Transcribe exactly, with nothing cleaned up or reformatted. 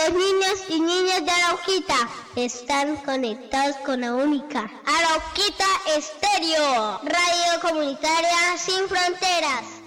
los niños y niñas de Arauquita están conectados con la única Arauquita Estéreo, radio comunitaria sin fronteras.